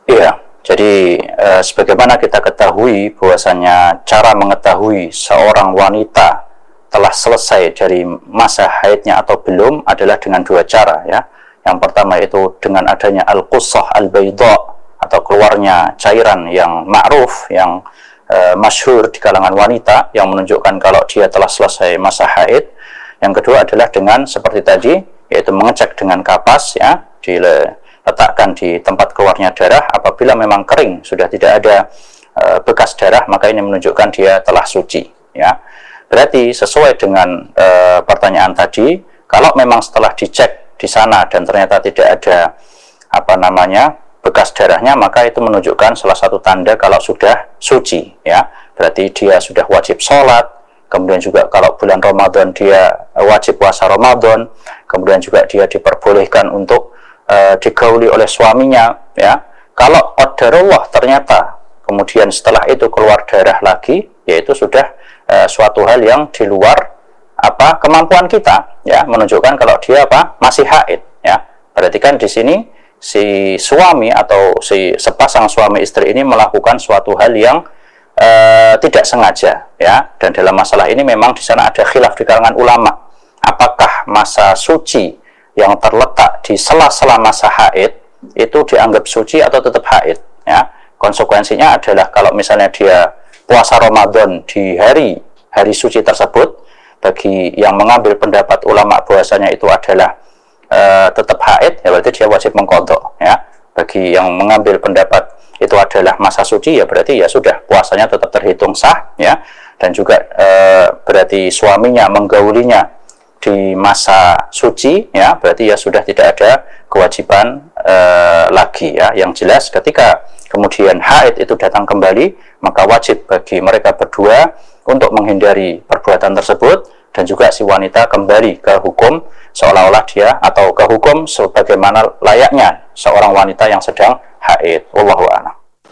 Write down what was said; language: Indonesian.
Iya, jadi sebagaimana kita ketahui bahwasanya cara mengetahui seorang wanita telah selesai dari masa haidnya atau belum adalah dengan dua cara ya. Yang pertama itu dengan adanya al-qussah al-bayda atau keluarnya cairan yang ma'ruf, yang masyhur di kalangan wanita yang menunjukkan kalau dia telah selesai masa haid. Yang kedua adalah dengan seperti tadi, yaitu mengecek dengan kapas ya, diletakkan di tempat keluarnya darah. Apabila memang kering, sudah tidak ada bekas darah, maka ini menunjukkan dia telah suci ya. Berarti sesuai dengan pertanyaan tadi, kalau memang setelah dicek di sana dan ternyata tidak ada bekas darahnya, maka itu menunjukkan salah satu tanda kalau sudah suci ya. Berarti dia sudah wajib sholat. Kemudian juga kalau bulan Ramadan dia wajib puasa Ramadan, kemudian juga dia diperbolehkan untuk digauli oleh suaminya ya. Kalau qadarullah ternyata kemudian setelah itu keluar darah lagi, yaitu sudah suatu hal yang di luar kemampuan kita ya, menunjukkan kalau dia masih haid ya. Berarti kan di sini si suami atau si sepasang suami istri ini melakukan suatu hal yang tidak sengaja ya. Dan dalam masalah ini memang di sana ada khilaf di kalangan ulama, apakah masa suci yang terletak di sela-sela masa haid itu dianggap suci atau tetap haid ya. Konsekuensinya adalah kalau misalnya dia puasa Ramadan di hari suci tersebut, bagi yang mengambil pendapat ulama bahwasanya itu adalah tetap haid ya, berarti dia wajib mengqadha ya. Bagi yang mengambil pendapat itu adalah masa suci ya, berarti ya sudah puasanya tetap terhitung sah ya. Dan juga berarti suaminya menggaulinya di masa suci ya, berarti ya sudah tidak ada kewajiban lagi ya. Yang jelas ketika kemudian haid itu datang kembali, maka wajib bagi mereka berdua untuk menghindari perbuatan tersebut, dan juga si wanita kembali ke hukum seolah-olah dia, atau ke hukum sebagaimana layaknya seorang wanita yang sedang haid. Wallahu a'lam.